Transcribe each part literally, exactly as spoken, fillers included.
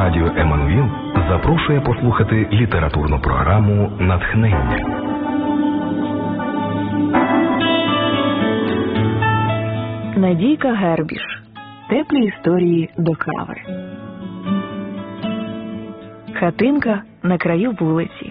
Радіо Еммануїл запрошує послухати літературну програму «Натхнення». Надійка Гербіш. Теплі історії до кави. Хатинка на краю вулиці.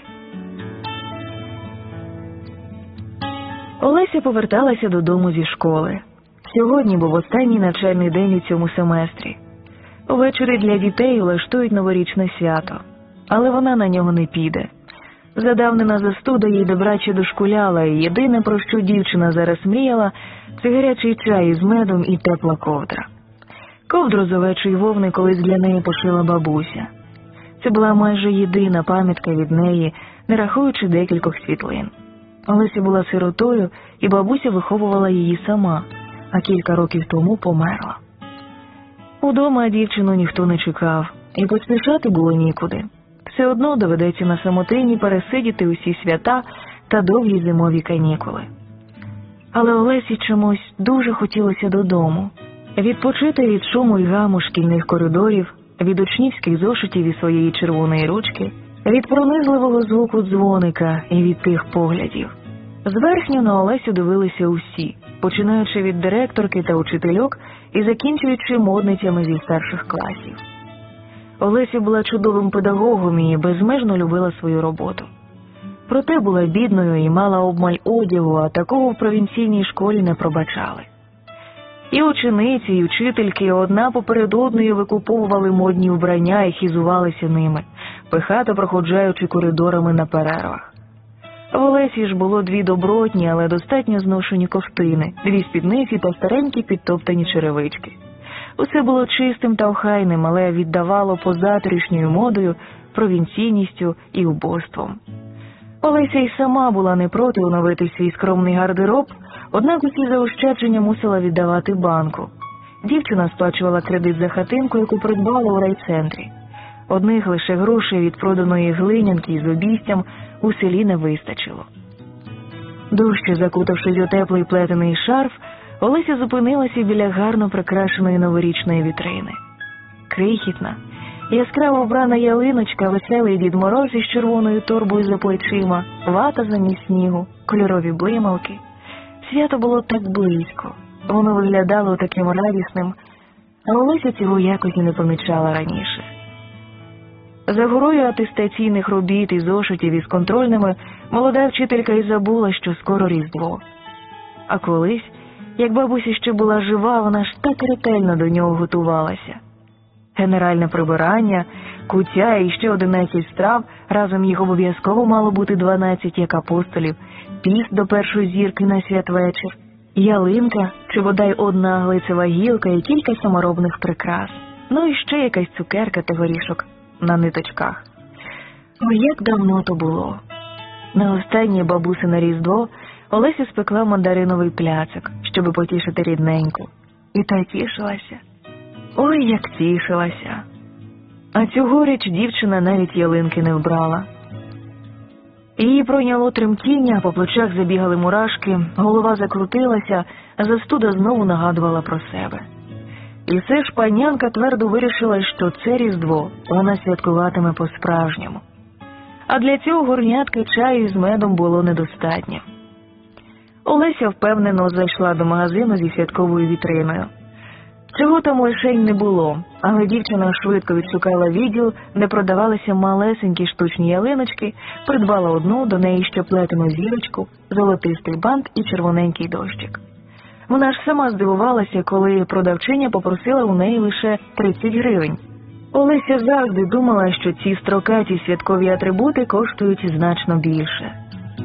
Олеся поверталася додому зі школи. Сьогодні був останній навчальний день у цьому семестрі. Увечері для дітей влаштують новорічне свято. Але вона на нього не піде. Задавнена застуда їй добраче дошкуляла, і єдине, про що дівчина зараз мріяла, це гарячий чай із медом і тепла ковдра. Ковдру з овечої вовни колись для неї пошила бабуся. Це була майже єдина пам'ятка від неї, не рахуючи декількох світлин. Олеся була сиротою, і бабуся виховувала її сама, а кілька років тому померла. Удома дівчину ніхто не чекав, і поспішати було нікуди. Все одно доведеться на самотині пересидіти усі свята та довгі зимові канікули. Але Олесі чомусь дуже хотілося додому. Відпочити від шуму й гаму шкільних коридорів, від учнівських зошитів і своєї червоної ручки, від пронизливого звуку дзвоника і від тих поглядів. Зверхньо на Олесю дивилися усі, починаючи від директорки та учительок і закінчуючи модницями зі старших класів. Олеся була чудовим педагогом і безмежно любила свою роботу. Проте була бідною і мала обмаль одягу, а такого в провінційній школі не пробачали. І учениці, і вчительки одна поперед одною викуповували модні вбрання і хізувалися ними, пихато проходжаючи коридорами на перервах. В Олесі ж було дві добротні, але достатньо зношені ковтини, дві спідниці та старенькі підтоптані черевички. Усе було чистим та охайним, але віддавало позаторішньою модою, провінційністю і убоством. Олеся й сама була не проти оновити свій скромний гардероб, однак усі заощадження мусила віддавати банку. Дівчина сплачувала кредит за хатинку, яку придбала у райцентрі. Одних лише грошей від проданої глинянки з обійстям у селі не вистачило. Дужче закутавшись у теплий плетений шарф, Олеся зупинилася біля гарно прикрашеної новорічної вітрини. Крихітна, яскраво вбрана ялиночка, веселий Дід Мороз із червоною торбою за плечима, вата замість снігу, кольорові блималки. Свято було так близько, воно виглядало таким радісним, а Олеся цього якось і не помічала раніше. За горою атестаційних робіт і зошитів із контрольними молода вчителька і забула, що скоро Різдво. А колись, як бабуся ще була жива, вона ж так ретельно до нього готувалася. Генеральне прибирання, куття і ще одинадцять страв, разом їх обов'язково мало бути дванадцять, як апостолів, піст до першої зірки на святвечір, ялинка чи бодай одна глицева гілка і кілька саморобних прикрас, ну і ще якась цукерка та горішок на ниточках. Ой, як давно то було. На останнє бабусине Різдво Олеся спекла мандариновий пляцок, щоби потішити рідненьку. І та тішилася. Ой, як тішилася. А цьогоріч дівчина навіть ялинки не вбрала. Її пройняло тремтіння, по плечах забігали мурашки, голова закрутилася, а застуда знову нагадувала про себе. І все ж панянка твердо вирішила, що це Різдво вона святкуватиме по-справжньому. А для цього горнятки чаю з медом було недостатньо. Олеся впевнено зайшла до магазину зі святковою вітриною. Цього там лишень не було, але дівчина швидко відшукала відділ, де продавалися малесенькі штучні ялиночки, придбала одну, до неї ще плетену зірочку, золотистий бант і червоненький дощик. Вона ж сама здивувалася, коли продавчиня попросила у неї лише тридцять гривень. Олеся завжди думала, що ці строкаті святкові атрибути коштують значно більше.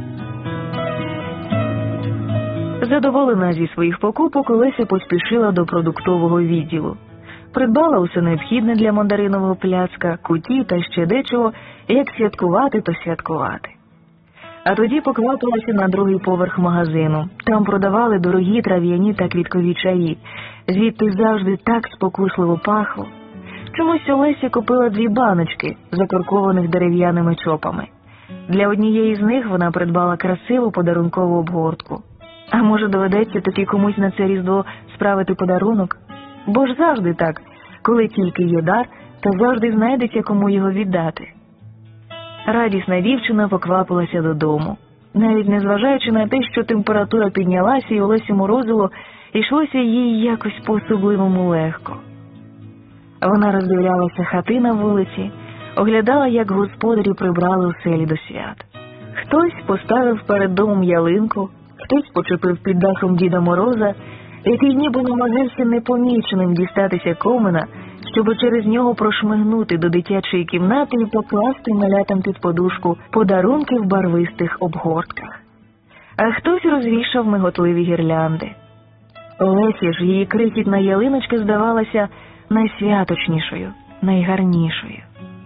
Задоволена зі своїх покупок, Олеся поспішила до продуктового відділу. Придбала усе необхідне для мандаринового пляцка, куті та ще дечого, як святкувати, то святкувати. А тоді поквапилася на другий поверх магазину. Там продавали дорогі трав'яні та квіткові чаї. Звідти завжди так спокусливо пахло. Чомусь Олеся купила дві баночки, закоркованих дерев'яними чопами. Для однієї з них вона придбала красиву подарункову обгортку. А може доведеться таки комусь на це Різдво справити подарунок? Бо ж завжди так, коли тільки є дар, та завжди знайдеться, кому його віддати. Радісна дівчина поквапилася додому. Навіть незважаючи на те, що температура піднялася і Олесю морозило, йшлося їй якось по-особливому легко. Вона роздивлялася хати на вулиці, оглядала, як господарі прибрали оселі до свят. Хтось поставив перед домом ялинку, хтось почепив під дахом Діда Мороза, який ніби намагався непоміченим дістатися комина, щоб через нього прошмигнути до дитячої кімнати і покласти малятам під подушку подарунки в барвистих обгортках. А хтось розвішав миготливі гірлянди. Олесі ж її крихітна ялиночка здавалася найсвяточнішою, найгарнішою.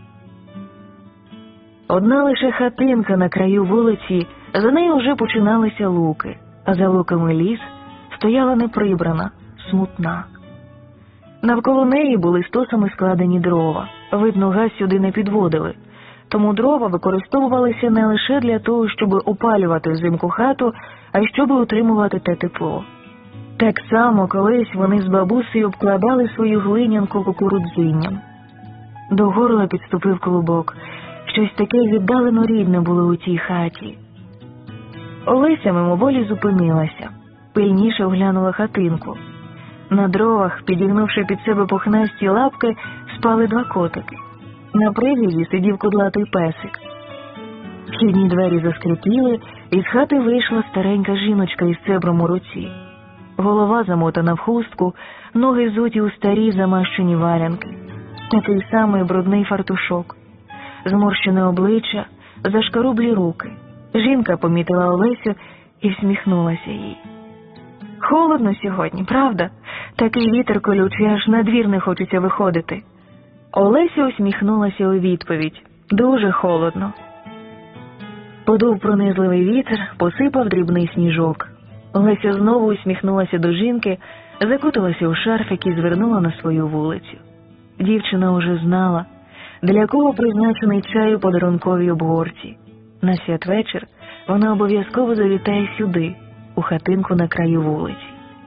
Одна лише хатинка на краю вулиці, за нею вже починалися луки, а за луками ліс стояла неприбрана, смутна. Навколо неї були стосами складені дрова, видно, газ сюди не підводили, тому дрова використовувалися не лише для того, щоб опалювати взимку хату, а й щоб утримувати те тепло. Так само колись вони з бабусею обкладали свою глинянку кукурудзинням. До горла підступив клубок. Щось таке віддалено рідне було у цій хаті. Олеся мимоволі зупинилася, пильніше оглянула хатинку. На дровах, підігнувши під себе пухнасті лапки, спали два котики. На прив'язі сидів кудлатий песик. Вхідні двері заскрипіли, і з хати вийшла старенька жіночка із цебром у руці. Голова замотана в хустку, ноги зуті у старі замащені валянки. Такий самий брудний фартушок. Зморщене обличчя, зашкарублі руки. Жінка помітила Олесю і всміхнулася їй. «Холодно сьогодні, правда? Такий вітер колючий, аж на двір не хочеться виходити». Олеся усміхнулася у відповідь. «Дуже холодно». Подув пронизливий вітер, посипав дрібний сніжок. Олеся знову усміхнулася до жінки, закуталася у шарфик і звернула на свою вулицю. Дівчина уже знала, для кого призначений чай у подарунковій обгорці. На святвечір вона обов'язково завітає сюди, у хатинку на краю вулиці.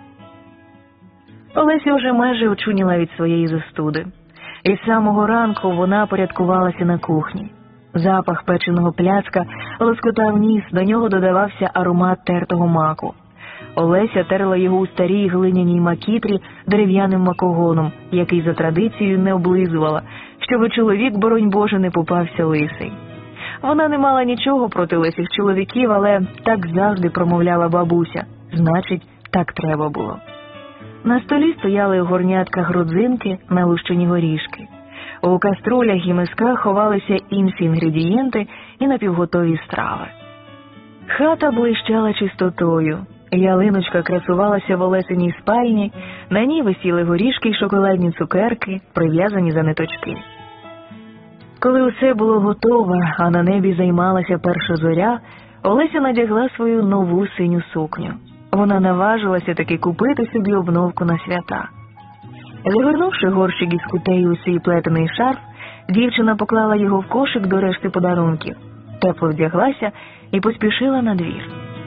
Олеся вже майже очуняла від своєї застуди. І з самого ранку вона порядкувалася на кухні. Запах печеного пляцка лоскотав ніс, до нього додавався аромат тертого маку. Олеся терла його у старій глиняній макітрі дерев'яним макогоном, який за традицією не облизувала, щоб чоловік, боронь Боже, не попався лисий. Вона не мала нічого проти лисих чоловіків, але так завжди промовляла бабуся, значить, так треба було. На столі стояли у горнятках родзинки, налущені горішки. У каструлях і мисках ховалися інші інгредієнти і напівготові страви. Хата блищала чистотою. Ялиночка красувалася в Олесиній спальні, на ній висіли горішки й шоколадні цукерки, прив'язані за ниточки. Коли усе було готово, а на небі займалася перша зоря, Олеся надягла свою нову синю сукню. Вона наважилася таки купити собі обновку на свята. Загорнувши горщик із кутею у свій плетений шарф, дівчина поклала його в кошик до решти подарунків, тепло вдяглася і поспішила на двір.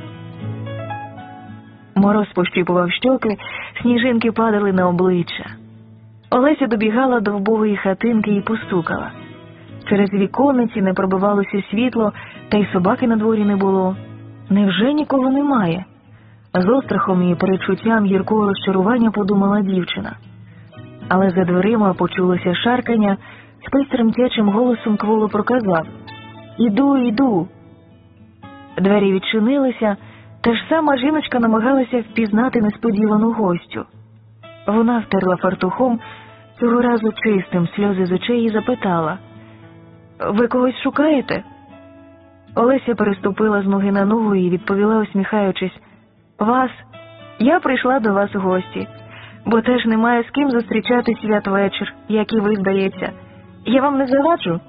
Мороз пощіпував щоки, сніжинки падали на обличчя. Олеся добігала до вбогої хатинки і постукала. Через віконниці не пробивалося світло, та й собаки на дворі не було. Невже нікого немає? З острахом і перечуттям гіркого розчарування подумала дівчина. Але за дверима почулося шаркання, спис тремтячим голосом кволо проказав: «Іду, іду». Двері відчинилися, та ж сама жіночка намагалася впізнати несподівану гостю. Вона втерла фартухом, цього разу чистим, сльози з очей, і запитала: «Ви когось шукаєте?» Олеся переступила з ноги на ногу і відповіла, усміхаючись: «Вас. Я прийшла до вас у гості, бо теж немає з ким зустрічати святвечір, як і ви, здається. Я вам не заваджу?»